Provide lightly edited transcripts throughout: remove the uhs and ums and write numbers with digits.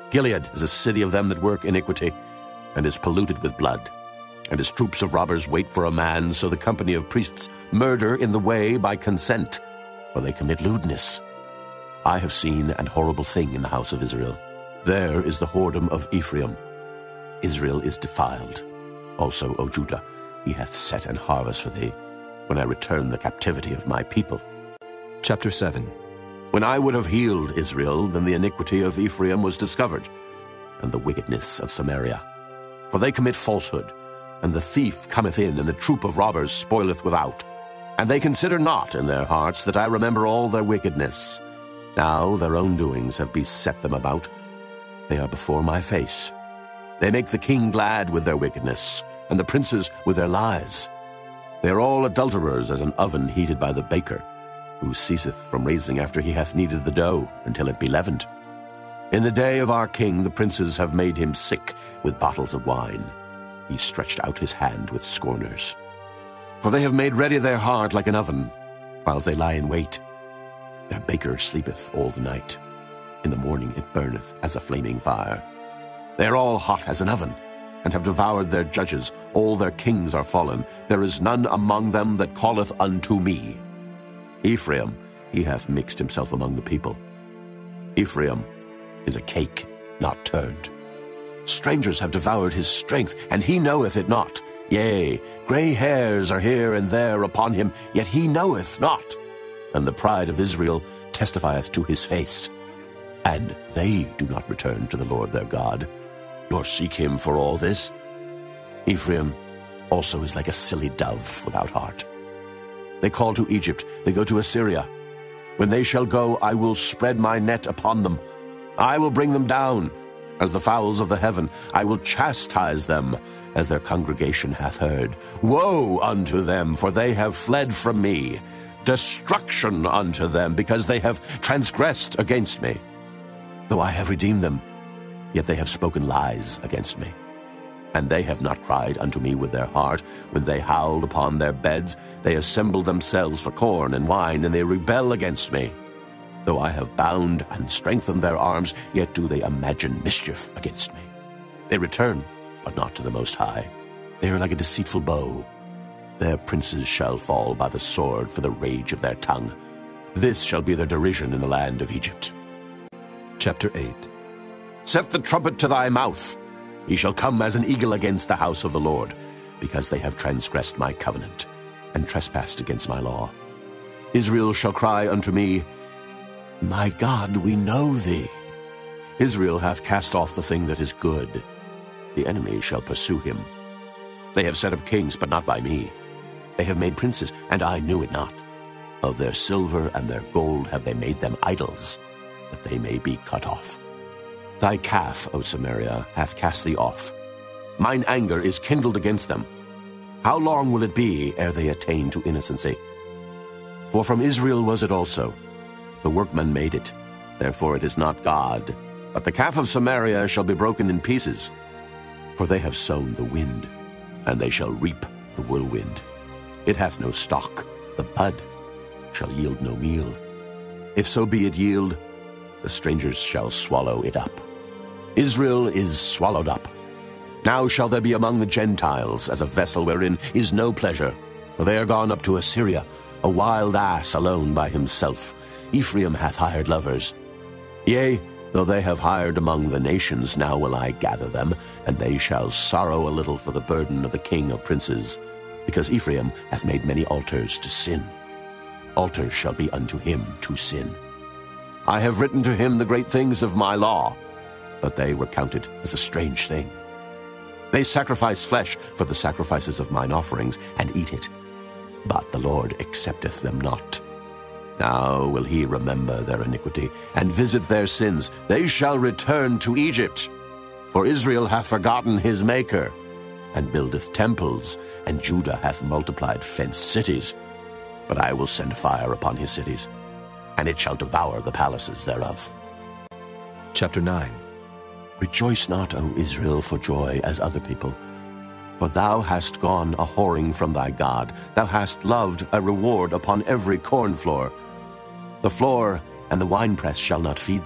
Gilead is a city of them that work iniquity, and is polluted with blood. And his troops of robbers wait for a man, so the company of priests murder in the way by consent, for they commit lewdness. I have seen an horrible thing in the house of Israel. There is the whoredom of Ephraim. Israel is defiled. Also, O Judah, he hath set an harvest for thee, when I return the captivity of my people. Chapter 7. When I would have healed Israel, then the iniquity of Ephraim was discovered, and the wickedness of Samaria. For they commit falsehood, and the thief cometh in, and the troop of robbers spoileth without. And they consider not in their hearts that I remember all their wickedness. Now their own doings have beset them about. They are before my face. They make the king glad with their wickedness, and the princes with their lies. They are all adulterers as an oven heated by the baker, who ceaseth from raising after he hath kneaded the dough, until it be leavened. In the day of our king the princes have made him sick with bottles of wine. He stretched out his hand with scorners. For they have made ready their heart like an oven, whiles they lie in wait. Their baker sleepeth all the night. In the morning it burneth as a flaming fire. They are all hot as an oven, and have devoured their judges. All their kings are fallen. There is none among them that calleth unto me. Ephraim, he hath mixed himself among the people. Ephraim is a cake not turned. Strangers have devoured his strength, and he knoweth it not. Yea, grey hairs are here and there upon him, yet he knoweth not. And the pride of Israel testifieth to his face. And they do not return to the Lord their God, nor seek him for all this. Ephraim also is like a silly dove without heart. They call to Egypt, they go to Assyria. When they shall go, I will spread my net upon them. I will bring them down as the fowls of the heaven. I will chastise them as their congregation hath heard. Woe unto them, for they have fled from me. Destruction unto them, because they have transgressed against me. Though I have redeemed them, yet they have spoken lies against me. And they have not cried unto me with their heart. When they howled upon their beds, they assembled themselves for corn and wine, and they rebel against me. Though I have bound and strengthened their arms, yet do they imagine mischief against me. They return, but not to the Most High. They are like a deceitful bow. Their princes shall fall by the sword for the rage of their tongue. This shall be their derision in the land of Egypt. Chapter 8. Set the trumpet to thy mouth. He shall come as an eagle against the house of the Lord, because they have transgressed my covenant, and trespassed against my law. Israel shall cry unto me, My God, we know thee. Israel hath cast off the thing that is good. The enemy shall pursue him. They have set up kings, but not by me. They have made princes, and I knew it not. Of their silver and their gold have they made them idols, that they may be cut off. Thy calf, O Samaria, hath cast thee off. Mine anger is kindled against them. How long will it be ere they attain to innocency? For from Israel was it also. The workman made it, therefore it is not God. But the calf of Samaria shall be broken in pieces. For they have sown the wind, and they shall reap the whirlwind. It hath no stalk, the bud shall yield no meal. If so be it yield, the strangers shall swallow it up. Israel is swallowed up. Now shall there be among the Gentiles as a vessel wherein is no pleasure. For they are gone up to Assyria, a wild ass alone by himself. Ephraim hath hired lovers. Yea, though they have hired among the nations, now will I gather them, and they shall sorrow a little for the burden of the king of princes, because Ephraim hath made many altars to sin. Altars shall be unto him to sin. I have written to him the great things of my law, but they were counted as a strange thing. They sacrifice flesh for the sacrifices of mine offerings, and eat it. But the Lord accepteth them not. Now will he remember their iniquity, and visit their sins. They shall return to Egypt. For Israel hath forgotten his Maker, and buildeth temples, and Judah hath multiplied fenced cities. But I will send fire upon his cities, and it shall devour the palaces thereof. Chapter 9. Rejoice not, O Israel, for joy as other people. For thou hast gone a whoring from thy God. Thou hast loved a reward upon every corn floor. The floor and the winepress shall not feed them,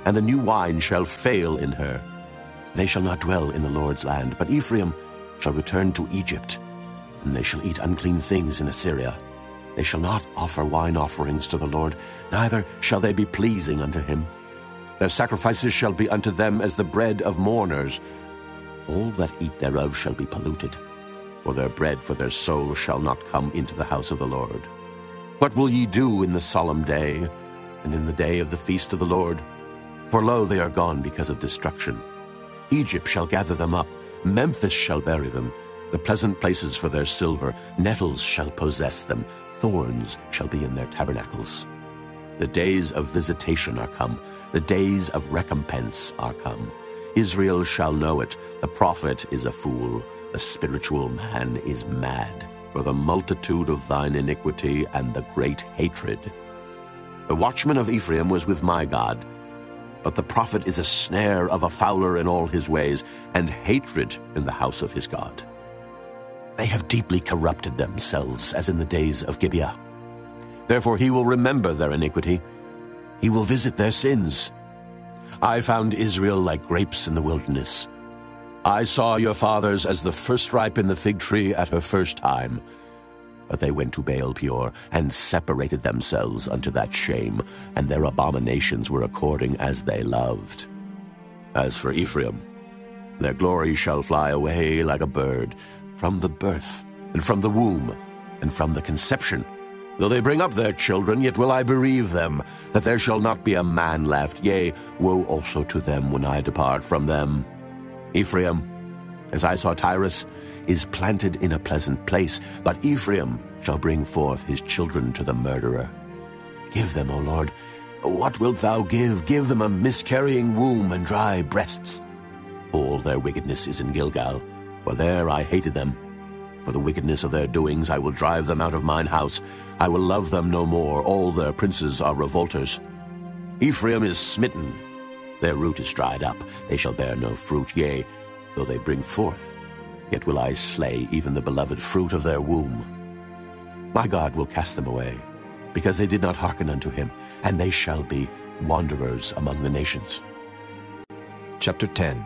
and the new wine shall fail in her. They shall not dwell in the Lord's land, but Ephraim shall return to Egypt, and they shall eat unclean things in Assyria. They shall not offer wine offerings to the Lord, neither shall they be pleasing unto him. Their sacrifices shall be unto them as the bread of mourners. All that eat thereof shall be polluted, for their bread for their soul shall not come into the house of the Lord. What will ye do in the solemn day, and in the day of the feast of the Lord? For lo, they are gone because of destruction. Egypt shall gather them up, Memphis shall bury them, the pleasant places for their silver. Nettles shall possess them, thorns shall be in their tabernacles. The days of visitation are come, the days of recompense are come. Israel shall know it, the prophet is a fool, the spiritual man is mad, for the multitude of thine iniquity and the great hatred. The watchman of Ephraim was with my God, but the prophet is a snare of a fowler in all his ways, and hatred in the house of his God. They have deeply corrupted themselves as in the days of Gibeah. Therefore he will remember their iniquity, he will visit their sins. I found Israel like grapes in the wilderness. I saw your fathers as the first ripe in the fig tree at her first time. But they went to Baal Peor, and separated themselves unto that shame, and their abominations were according as they loved. As for Ephraim, their glory shall fly away like a bird, from the birth, and from the womb, and from the conception. Though they bring up their children, yet will I bereave them, that there shall not be a man left. Yea, woe also to them when I depart from them. Ephraim, as I saw Tyrus, is planted in a pleasant place, but Ephraim shall bring forth his children to the murderer. Give them, O Lord, what wilt thou give? Give them a miscarrying womb and dry breasts. All their wickedness is in Gilgal, for there I hated them. For the wickedness of their doings I will drive them out of mine house. I will love them no more. All their princes are revolters. Ephraim is smitten. Their root is dried up. They shall bear no fruit. Yea, though they bring forth, yet will I slay even the beloved fruit of their womb. My God will cast them away, because they did not hearken unto him, and they shall be wanderers among the nations. Chapter 10.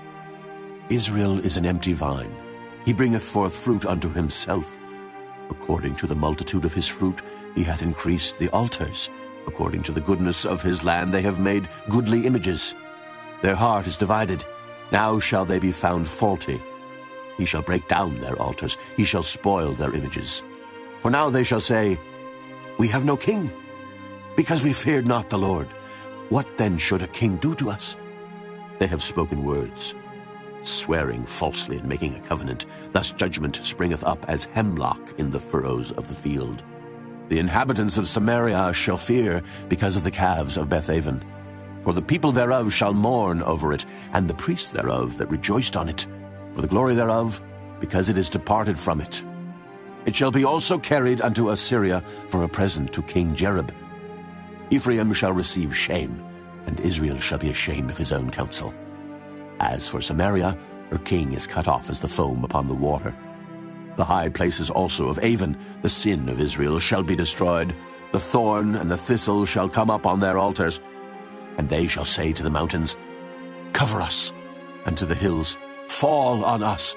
Israel is an empty vine. He bringeth forth fruit unto himself. According to the multitude of his fruit he hath increased the altars. According to the goodness of his land they have made goodly images. Their heart is divided. Now shall they be found faulty. He shall break down their altars. He shall spoil their images. For now they shall say, We have no king, because we feared not the Lord. What then should a king do to us? They have spoken words, swearing falsely and making a covenant. Thus judgment springeth up as hemlock in the furrows of the field. The inhabitants of Samaria shall fear because of the calves of Bethaven. For the people thereof shall mourn over it, and the priests thereof that rejoiced on it, for the glory thereof, because it is departed from it. It shall be also carried unto Assyria for a present to King Jerub. Ephraim shall receive shame, and Israel shall be ashamed of his own counsel. As for Samaria, her king is cut off as the foam upon the water. The high places also of Avon, the sin of Israel, shall be destroyed. The thorn and the thistle shall come up on their altars. And they shall say to the mountains, Cover us, and to the hills, Fall on us.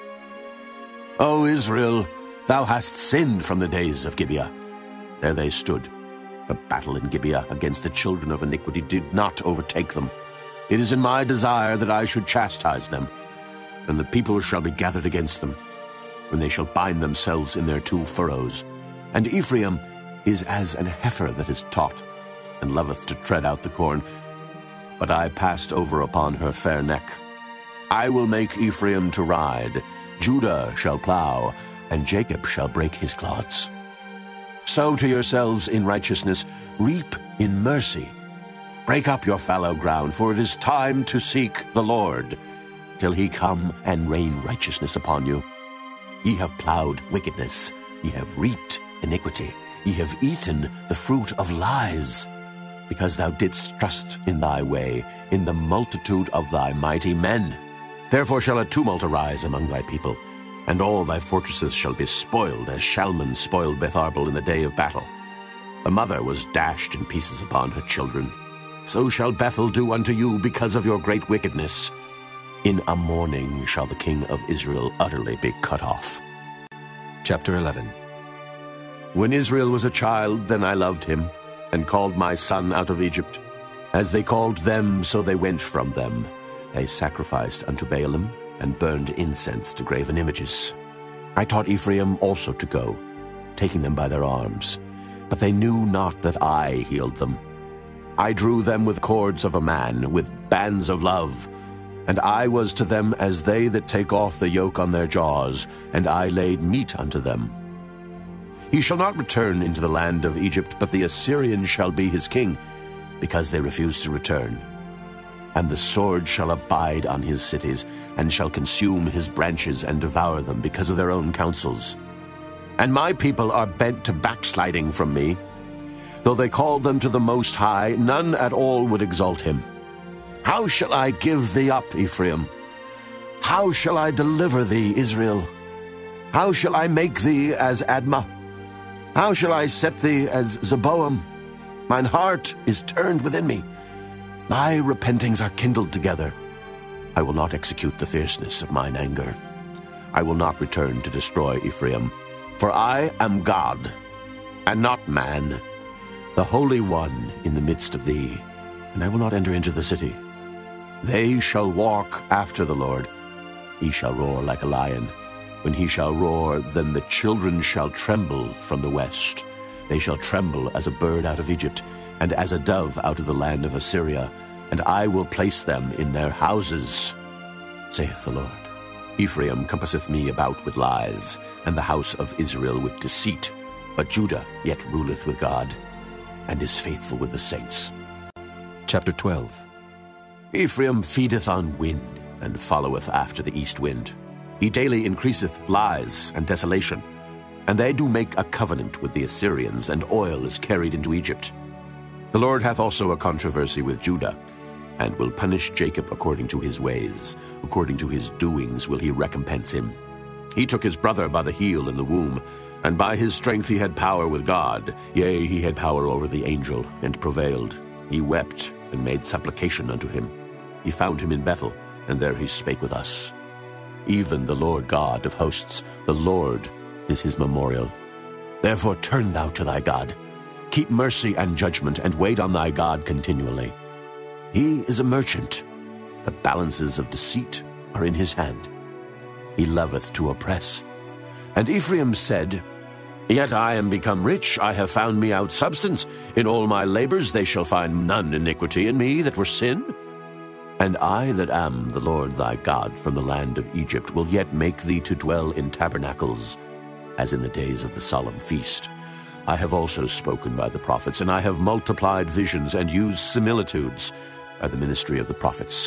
O Israel, thou hast sinned from the days of Gibeah. There they stood. The battle in Gibeah against the children of iniquity did not overtake them. It is in my desire that I should chastise them, and the people shall be gathered against them, when they shall bind themselves in their two furrows. And Ephraim is as an heifer that is taught, and loveth to tread out the corn. But I passed over upon her fair neck. I will make Ephraim to ride, Judah shall plow, and Jacob shall break his clods. Sow to yourselves in righteousness, reap in mercy. Break up your fallow ground, for it is time to seek the Lord, till he come and rain righteousness upon you. Ye have plowed wickedness, ye have reaped iniquity, ye have eaten the fruit of lies, because thou didst trust in thy way, in the multitude of thy mighty men. Therefore shall a tumult arise among thy people, and all thy fortresses shall be spoiled, as Shalman spoiled Beth Arbel in the day of battle. The mother was dashed in pieces upon her children. so shall Bethel do unto you because of your great wickedness. In a morning shall the king of Israel utterly be cut off. Chapter 11. When Israel was a child, then I loved him, and called my son out of Egypt. As they called them, so they went from them. They sacrificed unto Baalim, and burned incense to graven images. I taught Ephraim also to go, taking them by their arms. But they knew not that I healed them. I drew them with cords of a man, with bands of love. And I was to them as they that take off the yoke on their jaws, and I laid meat unto them. He shall not return into the land of Egypt, but the Assyrian shall be his king, because they refuse to return. And the sword shall abide on his cities, and shall consume his branches and devour them because of their own counsels. And my people are bent to backsliding from me. Though they called them to the Most High, none at all would exalt him. How shall I give thee up, Ephraim? How shall I deliver thee, Israel? How shall I make thee as Admah? How shall I set thee as Zeboam? Mine heart is turned within me. My repentings are kindled together. I will not execute the fierceness of mine anger. I will not return to destroy Ephraim, for I am God, and not man, the Holy One in the midst of thee, and I will not enter into the city. They shall walk after the Lord. He shall roar like a lion. When he shall roar, then the children shall tremble from the west. They shall tremble as a bird out of Egypt, and as a dove out of the land of Assyria, and I will place them in their houses, saith the Lord. Ephraim compasseth me about with lies, and the house of Israel with deceit. But Judah yet ruleth with God, and is faithful with the saints. Chapter 12. Ephraim feedeth on wind, and followeth after the east wind. He daily increaseth lies and desolation. And they do make a covenant with the Assyrians, and oil is carried into Egypt. The Lord hath also a controversy with Judah, and will punish Jacob according to his ways. According to his doings will he recompense him. He took his brother by the heel in the womb, and by his strength he had power with God. Yea, he had power over the angel, and prevailed. He wept, and made supplication unto him. He found him in Bethel, and there he spake with us. Even the Lord God of hosts, the Lord, is his memorial. Therefore turn thou to thy God. Keep mercy and judgment, and wait on thy God continually. He is a merchant. The balances of deceit are in his hand. He loveth to oppress. And Ephraim said, Yet I am become rich, I have found me out substance. In all my labors they shall find none iniquity in me that were sin. And I that am the Lord thy God from the land of Egypt will yet make thee to dwell in tabernacles, as in the days of the solemn feast. I have also spoken by the prophets, and I have multiplied visions and used similitudes by the ministry of the prophets.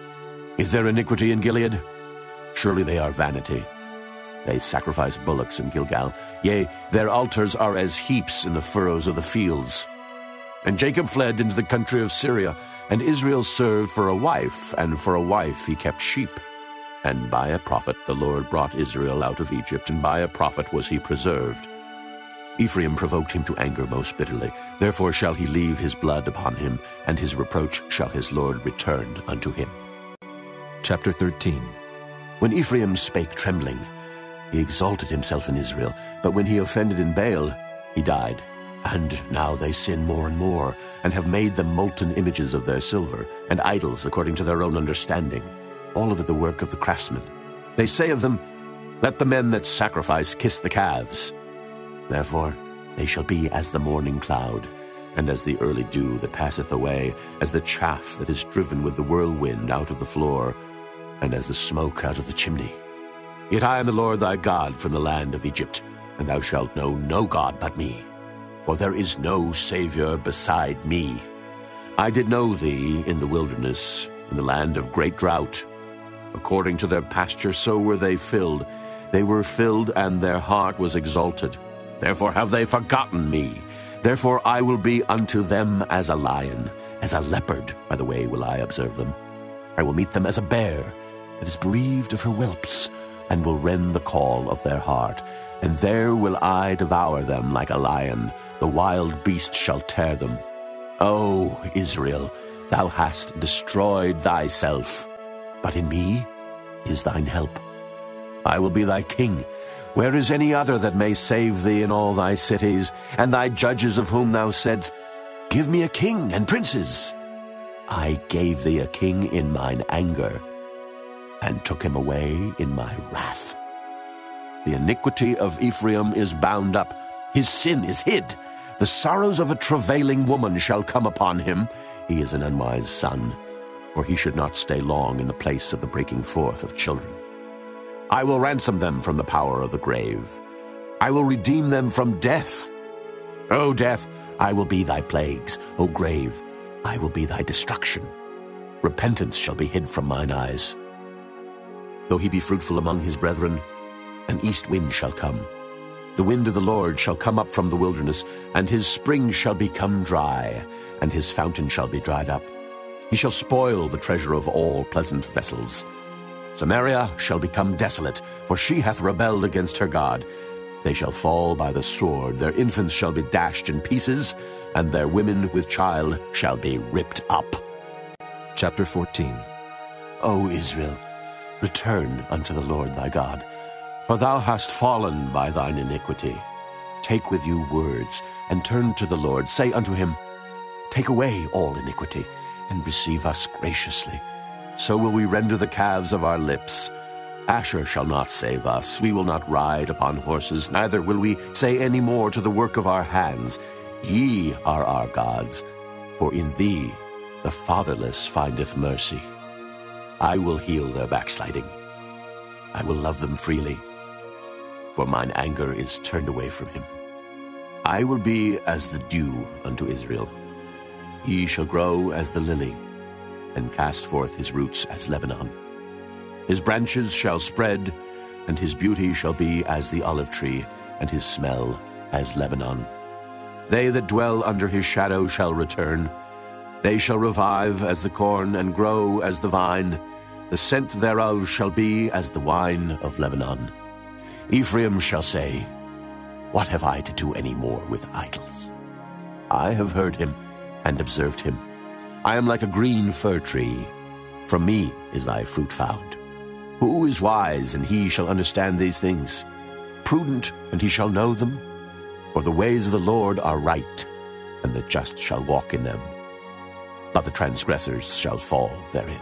Is there iniquity in Gilead? Surely they are vanity. They sacrifice bullocks in Gilgal. Yea, their altars are as heaps in the furrows of the fields. And Jacob fled into the country of Syria, and Israel served for a wife, and for a wife he kept sheep. And by a prophet the Lord brought Israel out of Egypt, and by a prophet was he preserved. Ephraim provoked him to anger most bitterly. Therefore shall he leave his blood upon him, and his reproach shall his Lord return unto him. Chapter 13. When Ephraim spake trembling, he exalted himself in Israel, but when he offended in Baal, he died. And now they sin more and more, and have made them molten images of their silver, and idols according to their own understanding, all of it the work of the craftsmen. They say of them, Let the men that sacrifice kiss the calves. Therefore they shall be as the morning cloud, and as the early dew that passeth away, as the chaff that is driven with the whirlwind out of the floor, and as the smoke out of the chimney. Yet I am the Lord thy God from the land of Egypt, and thou shalt know no God but me. For there is no Savior beside me. I did know thee in the wilderness, in the land of great drought. According to their pasture so were they filled. They were filled, and their heart was exalted. Therefore have they forgotten me. Therefore I will be unto them as a lion, as a leopard, by the way will I observe them. I will meet them as a bear that is bereaved of her whelps, and will rend the call of their heart. And there will I devour them like a lion. The wild beast shall tear them. O Israel, thou hast destroyed thyself, but in me is thine help. I will be thy king. Where is any other that may save thee in all thy cities, and thy judges of whom thou saidst, Give me a king and princes? I gave thee a king in mine anger, and took him away in my wrath. The iniquity of Ephraim is bound up, his sin is hid. The sorrows of a travailing woman shall come upon him. He is an unwise son, for he should not stay long in the place of the breaking forth of children. I will ransom them from the power of the grave. I will redeem them from death. O death, I will be thy plagues. O grave, I will be thy destruction. Repentance shall be hid from mine eyes. Though he be fruitful among his brethren, an east wind shall come. The wind of the Lord shall come up from the wilderness, and his spring shall become dry, and his fountain shall be dried up. He shall spoil the treasure of all pleasant vessels. Samaria shall become desolate, for she hath rebelled against her God. They shall fall by the sword, their infants shall be dashed in pieces, and their women with child shall be ripped up. Chapter 14. O Israel, return unto the Lord thy God, for thou hast fallen by thine iniquity. Take with you words, and turn to the Lord. Say unto him, Take away all iniquity, and receive us graciously. So will we render the calves of our lips. Asher shall not save us. We will not ride upon horses, neither will we say any more to the work of our hands, Ye are our gods, for in thee the fatherless findeth mercy. I will heal their backsliding. I will love them freely, for mine anger is turned away from him. I will be as the dew unto Israel. He shall grow as the lily, and cast forth his roots as Lebanon. His branches shall spread, and his beauty shall be as the olive tree, and his smell as Lebanon. They that dwell under his shadow shall return. They shall revive as the corn, and grow as the vine. The scent thereof shall be as the wine of Lebanon. Ephraim shall say, What have I to do any more with idols? I have heard him and observed him. I am like a green fir tree. From me is thy fruit found. Who is wise, and he shall understand these things? Prudent, and he shall know them? For the ways of the Lord are right, and the just shall walk in them, but the transgressors shall fall therein.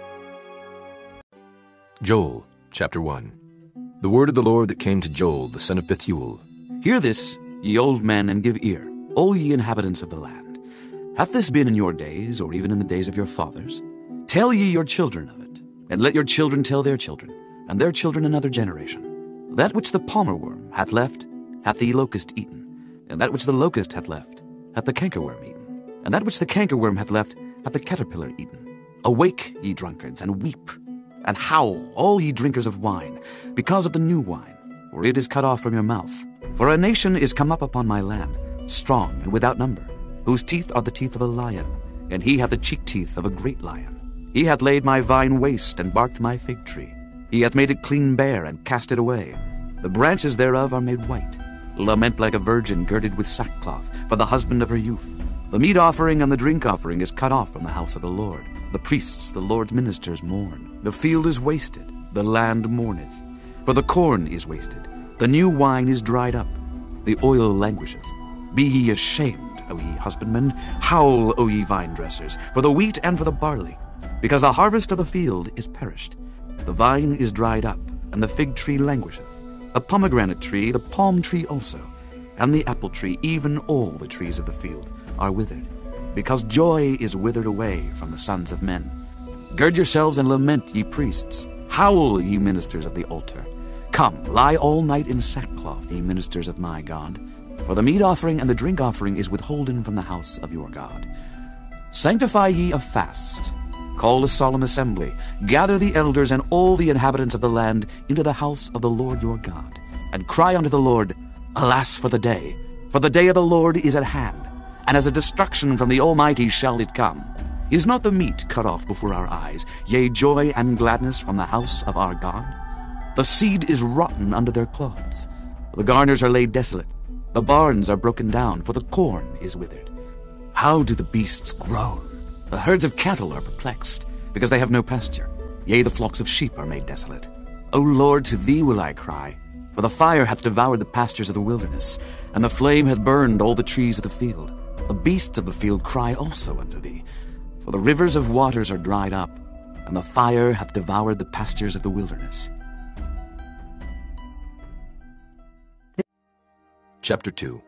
Joel, chapter 1. The word of the Lord that came to Joel, the son of Bethuel. Hear this, ye old men, and give ear, all ye inhabitants of the land. Hath this been in your days, or even in the days of your fathers? Tell ye your children of it, and let your children tell their children, and their children another generation. That which the palmer worm hath left, hath the locust eaten, and that which the locust hath left, hath the cankerworm eaten, and that which the cankerworm hath left, hath the caterpillar eaten. Awake, ye drunkards, and weep, and howl, all ye drinkers of wine, because of the new wine, for it is cut off from your mouth. For a nation is come up upon my land, strong and without number, whose teeth are the teeth of a lion, and he hath the cheek teeth of a great lion. He hath laid my vine waste, and barked my fig tree. He hath made it clean bare, and cast it away. The branches thereof are made white. Lament like a virgin girded with sackcloth, for the husband of her youth. The meat offering and the drink offering is cut off from the house of the Lord. The priests, the Lord's ministers, mourn. The field is wasted, the land mourneth. For the corn is wasted, the new wine is dried up, the oil languisheth. Be ye ashamed, O ye husbandmen, howl, O ye vine dressers, for the wheat and for the barley, because the harvest of the field is perished. The vine is dried up, and the fig tree languisheth. The pomegranate tree, the palm tree also, and the apple tree, even all the trees of the field, are withered, because joy is withered away from the sons of men. Gird yourselves and lament, ye priests. Howl, ye ministers of the altar. Come, lie all night in sackcloth, ye ministers of my God. For the meat offering and the drink offering is withholden from the house of your God. Sanctify ye a fast. Call a solemn assembly. Gather the elders and all the inhabitants of the land into the house of the Lord your God. And cry unto the Lord, Alas for the day of the Lord is at hand, and as a destruction from the Almighty shall it come. Is not the meat cut off before our eyes, yea, joy and gladness from the house of our God? The seed is rotten under their clods. The garners are laid desolate. The barns are broken down, for the corn is withered. How do the beasts groan? The herds of cattle are perplexed, because they have no pasture. Yea, the flocks of sheep are made desolate. O Lord, to thee will I cry, for the fire hath devoured the pastures of the wilderness, and the flame hath burned all the trees of the field. The beasts of the field cry also unto thee, for the rivers of waters are dried up, and the fire hath devoured the pastures of the wilderness. Chapter 2.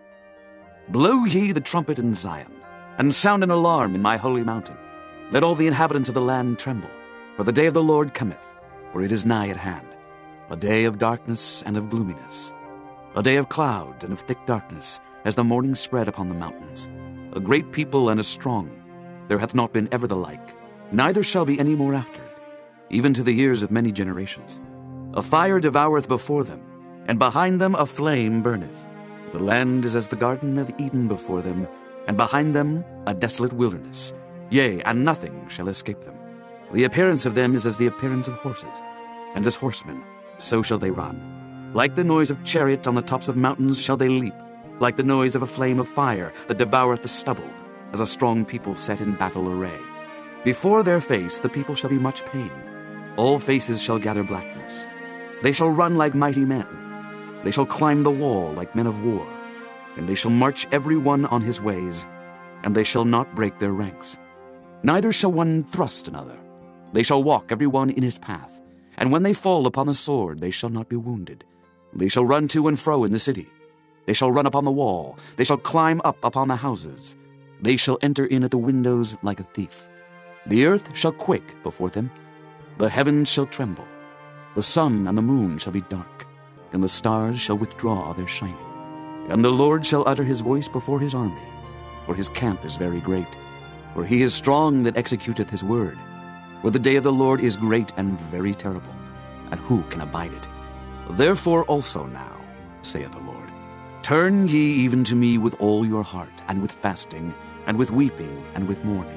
Blow ye the trumpet in Zion, and sound an alarm in my holy mountain. Let all the inhabitants of the land tremble, for the day of the Lord cometh, for it is nigh at hand, a day of darkness and of gloominess, a day of clouds and of thick darkness, as the morning spread upon the mountains. A great people and a strong, there hath not been ever the like, neither shall be any more after it, even to the years of many generations. A fire devoureth before them, and behind them a flame burneth. The land is as the garden of Eden before them, and behind them a desolate wilderness. Yea, and nothing shall escape them. The appearance of them is as the appearance of horses, and as horsemen, so shall they run. Like the noise of chariots on the tops of mountains shall they leap, like the noise of a flame of fire that devoureth the stubble, as a strong people set in battle array. Before their face the people shall be much pain. All faces shall gather blackness. They shall run like mighty men. They shall climb the wall like men of war. And they shall march every one on his ways, and they shall not break their ranks. Neither shall one thrust another. They shall walk every one in his path. And when they fall upon the sword, they shall not be wounded. They shall run to and fro in the city. They shall run upon the wall. They shall climb up upon the houses. They shall enter in at the windows like a thief. The earth shall quake before them. The heavens shall tremble. The sun and the moon shall be dark, and the stars shall withdraw their shining. And the Lord shall utter his voice before his army, for his camp is very great. For he is strong that executeth his word. For the day of the Lord is great and very terrible, and who can abide it? Therefore also now, saith the Lord, turn ye even to me with all your heart, and with fasting, and with weeping, and with mourning.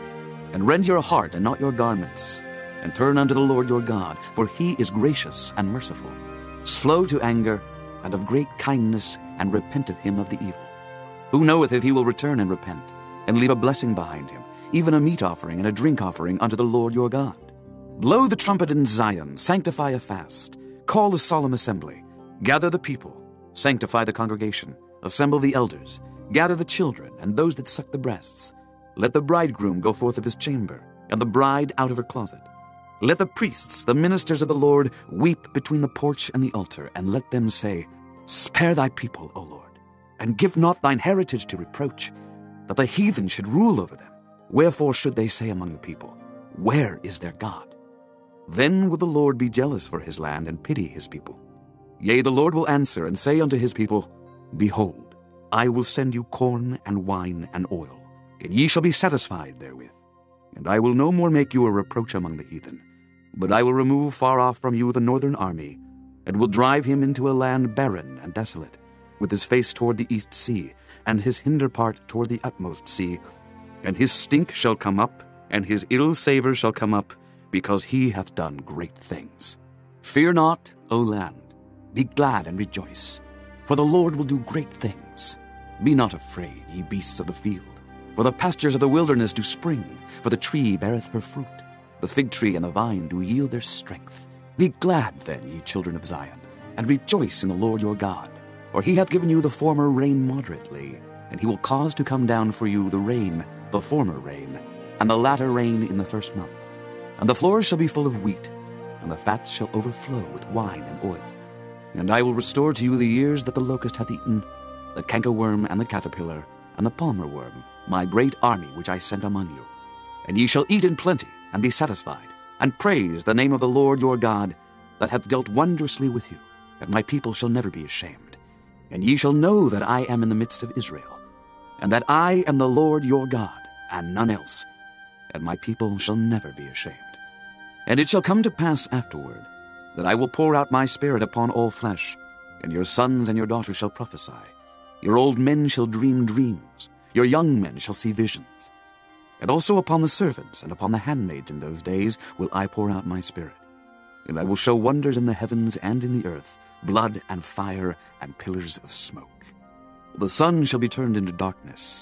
And rend your heart and not your garments, and turn unto the Lord your God, for he is gracious and merciful, slow to anger, and of great kindness, and repenteth him of the evil. Who knoweth if he will return and repent, and leave a blessing behind him, even a meat offering and a drink offering unto the Lord your God? Blow the trumpet in Zion, sanctify a fast, call a solemn assembly, gather the people, sanctify the congregation, assemble the elders, gather the children and those that suck the breasts. Let the bridegroom go forth of his chamber, and the bride out of her closet. Let the priests, the ministers of the Lord, weep between the porch and the altar, and let them say, Spare thy people, O Lord, and give not thine heritage to reproach, that the heathen should rule over them. Wherefore should they say among the people, Where is their God? Then will the Lord be jealous for his land, and pity his people. Yea, the Lord will answer, and say unto his people, Behold, I will send you corn and wine and oil, and ye shall be satisfied therewith. And I will no more make you a reproach among the heathen, but I will remove far off from you the northern army, and will drive him into a land barren and desolate, with his face toward the east sea, and his hinder part toward the utmost sea. And his stink shall come up, and his ill savour shall come up, because he hath done great things. Fear not, O land, be glad and rejoice, for the Lord will do great things. Be not afraid, ye beasts of the field, for the pastures of the wilderness do spring, for the tree beareth her fruit. The fig tree and the vine do yield their strength. Be glad then, ye children of Zion, and rejoice in the Lord your God. For he hath given you the former rain moderately, and he will cause to come down for you the rain, the former rain, and the latter rain in the first month. And the floors shall be full of wheat, and the fats shall overflow with wine and oil. And I will restore to you the years that the locust hath eaten, the cankerworm and the caterpillar, and the palmer worm, my great army which I sent among you. And ye shall eat in plenty, and be satisfied, and praise the name of the Lord your God, that hath dealt wondrously with you, and my people shall never be ashamed. And ye shall know that I am in the midst of Israel, and that I am the Lord your God, and none else, and my people shall never be ashamed. And it shall come to pass afterward, that I will pour out my spirit upon all flesh, and your sons and your daughters shall prophesy. Your old men shall dream dreams, your young men shall see visions. And also upon the servants and upon the handmaids in those days will I pour out my spirit. And I will show wonders in the heavens and in the earth, blood and fire and pillars of smoke. The sun shall be turned into darkness,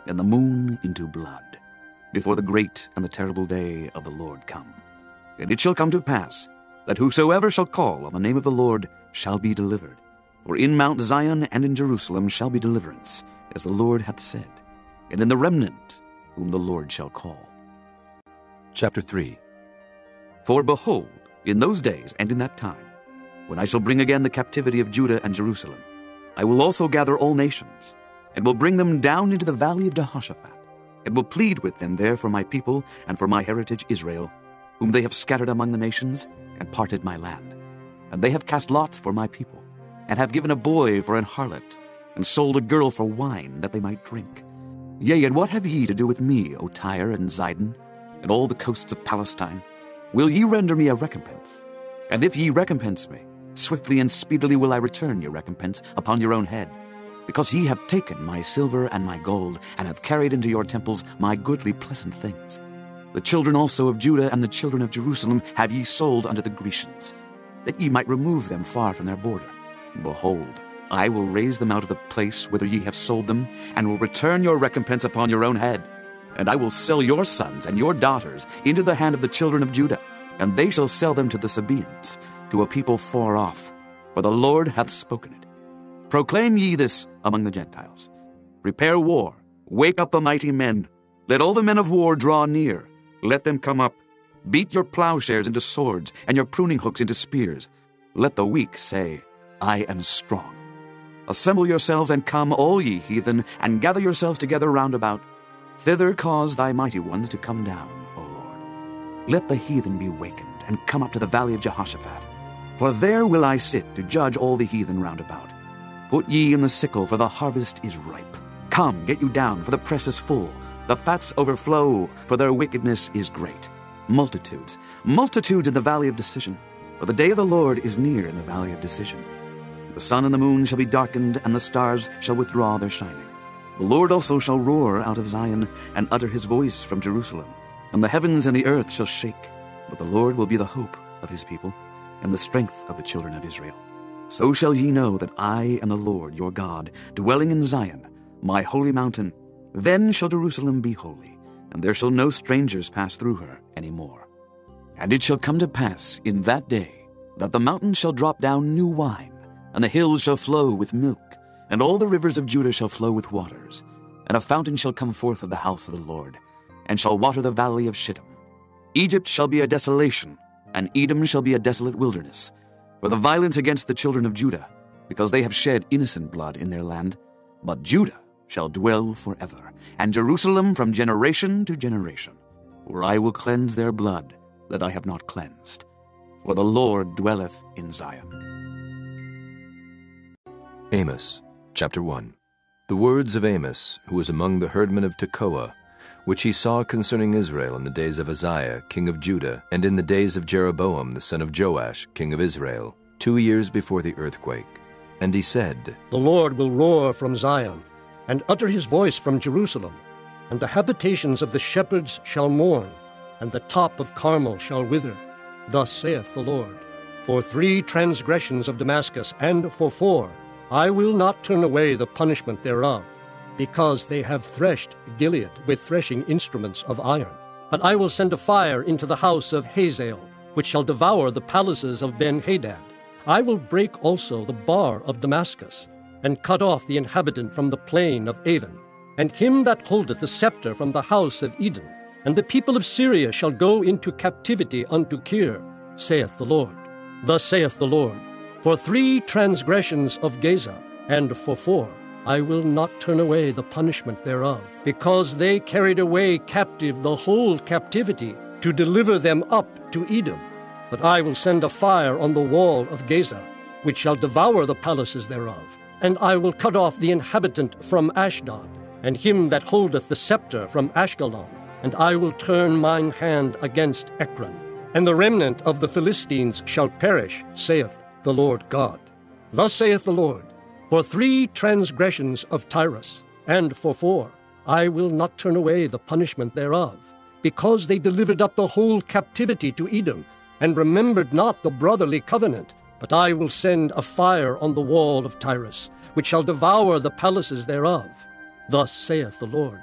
and the moon into blood, before the great and the terrible day of the Lord come. And it shall come to pass, that whosoever shall call on the name of the Lord shall be delivered. For in Mount Zion and in Jerusalem shall be deliverance, as the Lord hath said, and in the remnant whom the Lord shall call. Chapter 3. For behold, in those days and in that time, when I shall bring again the captivity of Judah and Jerusalem, I will also gather all nations, and will bring them down into the valley of Jehoshaphat, and will plead with them there for my people and for my heritage Israel, whom they have scattered among the nations, and parted my land. And they have cast lots for my people, and have given a boy for an harlot, and sold a girl for wine, that they might drink. Yea, and what have ye to do with me, O Tyre and Zidon, and all the coasts of Palestine? Will ye render me a recompense? And if ye recompense me, swiftly and speedily will I return your recompense upon your own head, because ye have taken my silver and my gold, and have carried into your temples my goodly pleasant things. The children also of Judah and the children of Jerusalem have ye sold unto the Grecians, that ye might remove them far from their border. Behold, I will raise them out of the place whither ye have sold them, and will return your recompense upon your own head. And I will sell your sons and your daughters into the hand of the children of Judah, and they shall sell them to the Sabaeans, to a people far off, for the Lord hath spoken it. Proclaim ye this among the Gentiles. Prepare war, wake up the mighty men. Let all the men of war draw near. Let them come up. Beat your plowshares into swords, and your pruning hooks into spears. Let the weak say, I am strong. Assemble yourselves and come, all ye heathen, and gather yourselves together round about. Thither cause thy mighty ones to come down, O Lord. Let the heathen be wakened, and come up to the valley of Jehoshaphat. For there will I sit to judge all the heathen round about. Put ye in the sickle, for the harvest is ripe. Come, get you down, for the press is full. The fats overflow, for their wickedness is great. Multitudes, multitudes in the valley of decision. For the day of the Lord is near in the valley of decision. The sun and the moon shall be darkened, and the stars shall withdraw their shining. The Lord also shall roar out of Zion, and utter his voice from Jerusalem. And the heavens and the earth shall shake. But the Lord will be the hope of his people, and the strength of the children of Israel. So shall ye know that I am the Lord your God, dwelling in Zion, my holy mountain. Then shall Jerusalem be holy, and there shall no strangers pass through her any more. And it shall come to pass in that day that the mountains shall drop down new wine, and the hills shall flow with milk, and all the rivers of Judah shall flow with waters. And a fountain shall come forth of the house of the Lord, and shall water the valley of Shittim. Egypt shall be a desolation, and Edom shall be a desolate wilderness, for the violence against the children of Judah, because they have shed innocent blood in their land. But Judah shall dwell forever, and Jerusalem from generation to generation. For I will cleanse their blood that I have not cleansed, for the Lord dwelleth in Zion. Amos, chapter 1. The words of Amos, who was among the herdmen of Tekoa, which he saw concerning Israel in the days of Uzziah, king of Judah, and in the days of Jeroboam, the son of Joash, king of Israel, 2 years before the earthquake. And he said, The Lord will roar from Zion, and utter his voice from Jerusalem, and the habitations of the shepherds shall mourn, and the top of Carmel shall wither. Thus saith the Lord, For 3 transgressions of Damascus, and for 4, I will not turn away the punishment thereof, because they have threshed Gilead with threshing instruments of iron. But I will send a fire into the house of Hazael, which shall devour the palaces of Ben-Hadad. I will break also the bar of Damascus, and cut off the inhabitant from the plain of Avon, and him that holdeth the scepter from the house of Eden. And the people of Syria shall go into captivity unto Kir, saith the Lord. Thus saith the Lord, For 3 transgressions of Gaza, and for 4, I will not turn away the punishment thereof, because they carried away captive the whole captivity, to deliver them up to Edom. But I will send a fire on the wall of Gaza, which shall devour the palaces thereof. And I will cut off the inhabitant from Ashdod, and him that holdeth the scepter from Ashkelon. And I will turn mine hand against Ekron. And the remnant of the Philistines shall perish, saith the Lord God. Thus saith the Lord, For 3 transgressions of Tyrus, and for 4, I will not turn away the punishment thereof, because they delivered up the whole captivity to Edom, and remembered not the brotherly covenant. But I will send a fire on the wall of Tyrus, which shall devour the palaces thereof. Thus saith the Lord,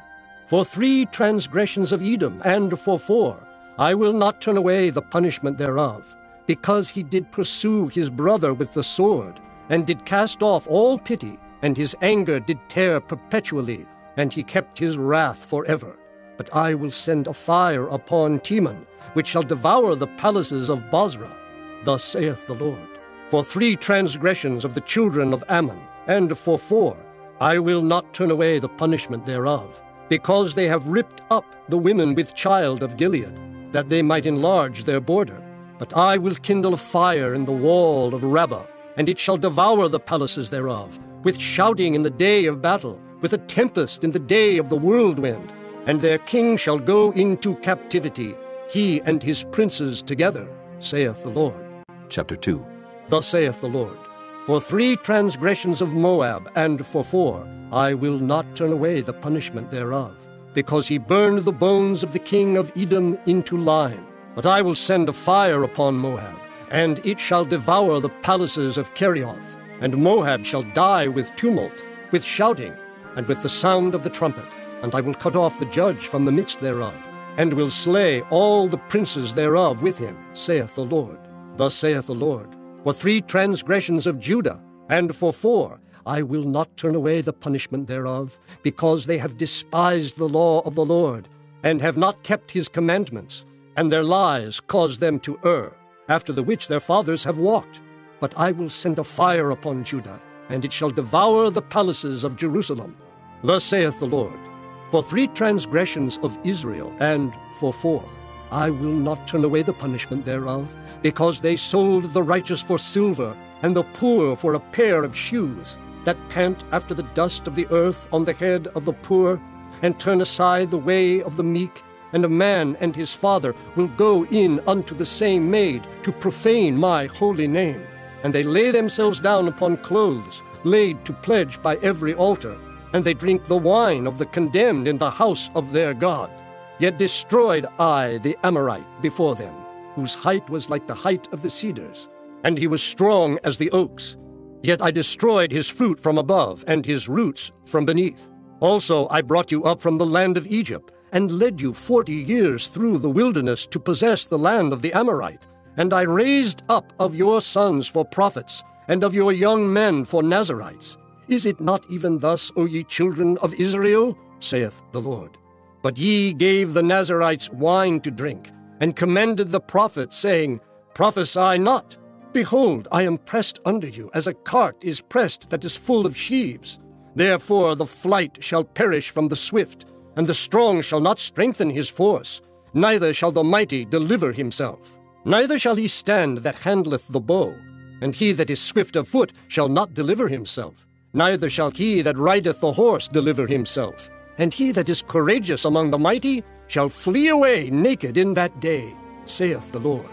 For 3 transgressions of Edom, and for 4, I will not turn away the punishment thereof, because he did pursue his brother with the sword, and did cast off all pity, and his anger did tear perpetually, and he kept his wrath forever. But I will send a fire upon Teman, which shall devour the palaces of Bozrah. Thus saith the Lord. For 3 transgressions of the children of Ammon, and for 4, I will not turn away the punishment thereof, because they have ripped up the women with child of Gilead, that they might enlarge their border. But I will kindle a fire in the wall of Rabbah, and it shall devour the palaces thereof, with shouting in the day of battle, with a tempest in the day of the whirlwind. And their king shall go into captivity, he and his princes together, saith the Lord. Chapter 2. Thus saith the Lord, For 3 transgressions of Moab, and for 4, I will not turn away the punishment thereof, because he burned the bones of the king of Edom into lime. But I will send a fire upon Moab, and it shall devour the palaces of Kerioth, and Moab shall die with tumult, with shouting, and with the sound of the trumpet. And I will cut off the judge from the midst thereof, and will slay all the princes thereof with him, saith the Lord. Thus saith the Lord, For 3 transgressions of Judah, and for 4, I will not turn away the punishment thereof, because they have despised the law of the Lord, and have not kept his commandments, and their lies caused them to err, after the which their fathers have walked. But I will send a fire upon Judah, and it shall devour the palaces of Jerusalem. Thus saith the Lord, For 3 transgressions of Israel, and for 4, I will not turn away the punishment thereof, because they sold the righteous for silver, and the poor for a pair of shoes, that pant after the dust of the earth on the head of the poor, and turn aside the way of the meek. And a man and his father will go in unto the same maid, to profane my holy name. And they lay themselves down upon clothes, laid to pledge by every altar, and they drink the wine of the condemned in the house of their God. Yet destroyed I the Amorite before them, whose height was like the height of the cedars, and he was strong as the oaks. Yet I destroyed his fruit from above, and his roots from beneath. Also I brought you up from the land of Egypt, and led you 40 years through the wilderness to possess the land of the Amorite. And I raised up of your sons for prophets, and of your young men for Nazarites. Is it not even thus, O ye children of Israel? Saith the Lord. But ye gave the Nazarites wine to drink, and commanded the prophets, saying, Prophesy not. Behold, I am pressed under you, as a cart is pressed that is full of sheaves. Therefore the flight shall perish from the swift, and the strong shall not strengthen his force, neither shall the mighty deliver himself. Neither shall he stand that handleth the bow, and he that is swift of foot shall not deliver himself. Neither shall he that rideth the horse deliver himself. And he that is courageous among the mighty shall flee away naked in that day, saith the Lord.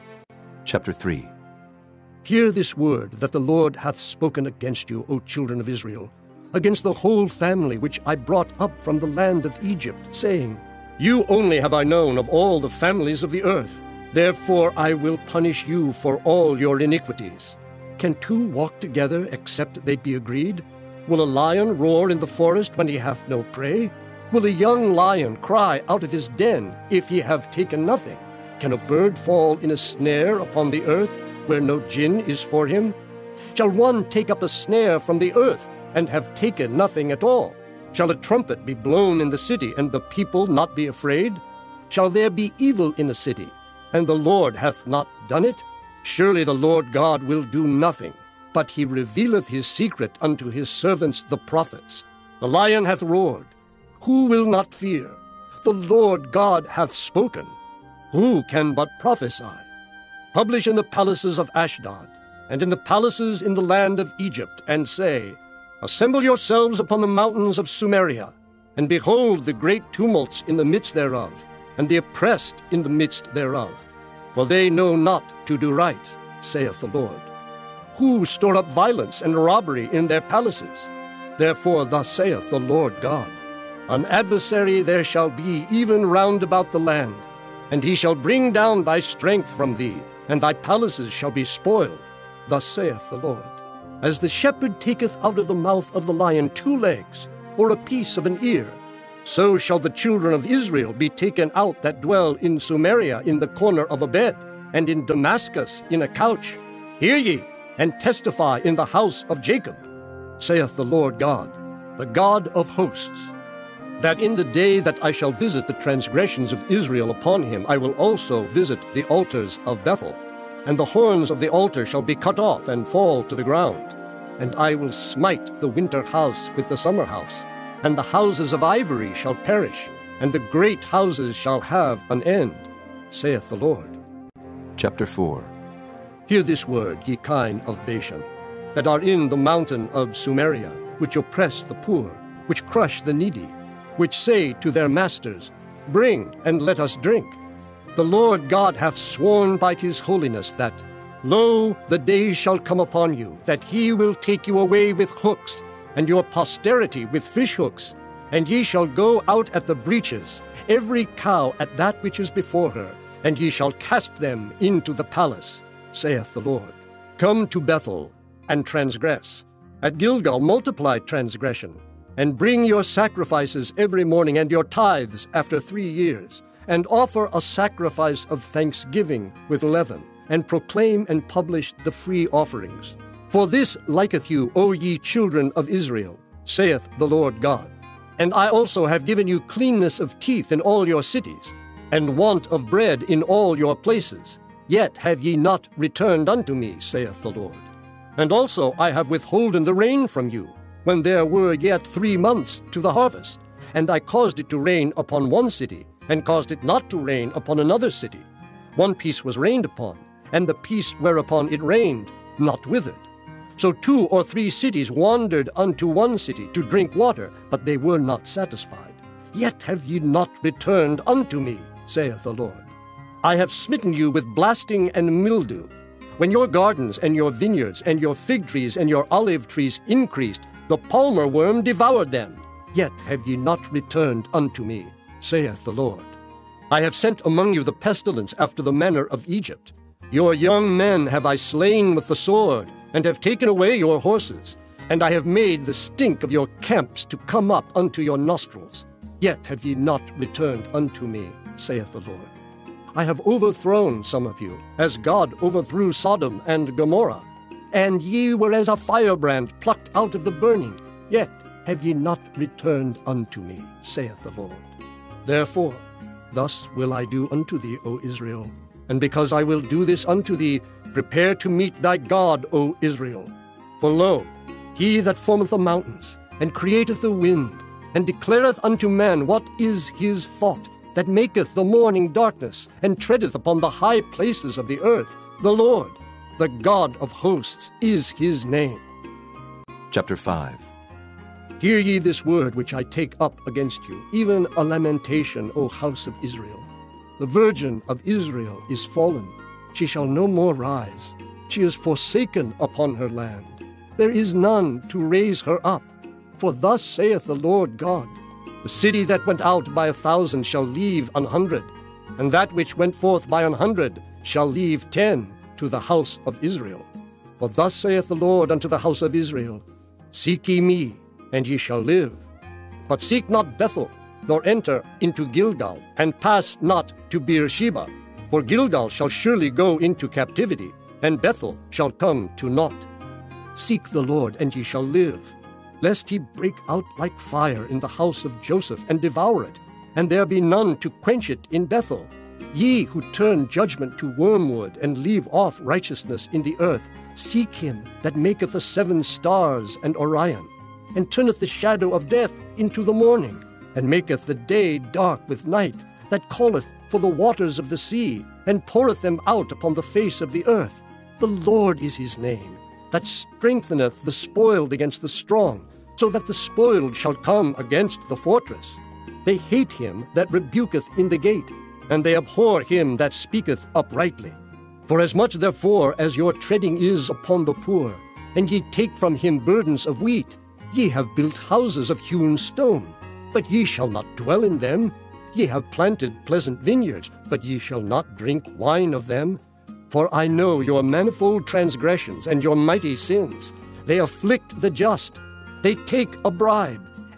Chapter 3. Hear this word that the Lord hath spoken against you, O children of Israel, against the whole family which I brought up from the land of Egypt, saying, You only have I known of all the families of the earth. Therefore I will punish you for all your iniquities. Can 2 walk together except they be agreed? Will a lion roar in the forest when he hath no prey? Will a young lion cry out of his den if he have taken nothing? Can a bird fall in a snare upon the earth where no gin is for him? Shall one take up a snare from the earth and have taken nothing at all? Shall a trumpet be blown in the city, and the people not be afraid? Shall there be evil in a city, and the Lord hath not done it? Surely the Lord God will do nothing, but he revealeth his secret unto his servants the prophets. The lion hath roared. Who will not fear? The Lord God hath spoken. Who can but prophesy? Publish in the palaces of Ashdod, and in the palaces in the land of Egypt, and say, Assemble yourselves upon the mountains of Sumeria, and behold the great tumults in the midst thereof, and the oppressed in the midst thereof. For they know not to do right, saith the Lord. Who store up violence and robbery in their palaces? Therefore thus saith the Lord God, An adversary there shall be even round about the land, and he shall bring down thy strength from thee, and thy palaces shall be spoiled. Thus saith the Lord. As the shepherd taketh out of the mouth of the lion 2 legs, or a piece of an ear, So shall the children of Israel be taken out that dwell in Samaria in the corner of a bed, and in Damascus in a couch. Hear ye, and testify in the house of Jacob, saith the Lord God, the God of hosts, that in the day that I shall visit the transgressions of Israel upon him, I will also visit the altars of Bethel, and the horns of the altar shall be cut off and fall to the ground. And I will smite the winter house with the summer house, and the houses of ivory shall perish, and the great houses shall have an end, saith the Lord. Chapter 4. Hear this word, ye kine of Bashan, that are in the mountain of Samaria, which oppress the poor, which crush the needy, which say to their masters, Bring, and let us drink. The Lord God hath sworn by his holiness that, Lo, the days shall come upon you, that he will take you away with hooks, and your posterity with fish hooks, and ye shall go out at the breaches, every cow at that which is before her, and ye shall cast them into the palace, saith the Lord. Come to Bethel, and transgress. At Gilgal multiply transgression, and bring your sacrifices every morning, and your tithes after 3 years, and offer a sacrifice of thanksgiving with leaven, and proclaim and publish the free offerings. For this liketh you, O ye children of Israel, saith the Lord God. And I also have given you cleanness of teeth in all your cities, and want of bread in all your places. Yet have ye not returned unto me, saith the Lord. And also I have withholden the rain from you, when there were yet 3 months to the harvest. And I caused it to rain upon one city, and caused it not to rain upon another city. One piece was rained upon, and the piece whereupon it rained not withered. So 2 or 3 cities wandered unto one city to drink water, but they were not satisfied. Yet have ye not returned unto me, saith the Lord. I have smitten you with blasting and mildew. When your gardens and your vineyards and your fig trees and your olive trees increased, the palmer worm devoured them. Yet have ye not returned unto me, saith the Lord. I have sent among you the pestilence after the manner of Egypt. Your young men have I slain with the sword, and have taken away your horses, and I have made the stink of your camps to come up unto your nostrils. Yet have ye not returned unto me, saith the Lord. I have overthrown some of you, as God overthrew Sodom and Gomorrah. And ye were as a firebrand plucked out of the burning. Yet have ye not returned unto me, saith the Lord. Therefore, thus will I do unto thee, O Israel. And because I will do this unto thee, prepare to meet thy God, O Israel. For lo, he that formeth the mountains, and createth the wind, and declareth unto man what is his thought, that maketh the morning darkness, and treadeth upon the high places of the earth, the Lord, the God of hosts, is his name. Chapter 5. Hear ye this word which I take up against you, even a lamentation, O house of Israel. The virgin of Israel is fallen. She shall no more rise. She is forsaken upon her land. There is none to raise her up. For thus saith the Lord God, the city that went out by 1,000 shall leave 100, and that which went forth by 100 shall leave 10 to the house of Israel. For thus saith the Lord unto the house of Israel, Seek ye me, and ye shall live. But seek not Bethel, nor enter into Gilgal, and pass not to Beersheba. For Gilgal shall surely go into captivity, and Bethel shall come to naught. Seek the Lord, and ye shall live, lest he break out like fire in the house of Joseph, and devour it, and there be none to quench it in Bethel. Ye who turn judgment to wormwood, and leave off righteousness in the earth, seek him that maketh the 7 stars and Orion, and turneth the shadow of death into the morning, and maketh the day dark with night, that calleth for the waters of the sea, and poureth them out upon the face of the earth. The Lord is his name, that strengtheneth the spoiled against the strong, so that the spoiled shall come against the fortress. They hate him that rebuketh in the gate, and they abhor him that speaketh uprightly. For as much therefore as your treading is upon the poor, and ye take from him burdens of wheat, ye have built houses of hewn stone, but ye shall not dwell in them. Ye have planted pleasant vineyards, but ye shall not drink wine of them. For I know your manifold transgressions and your mighty sins. They afflict the just. They take a bribe,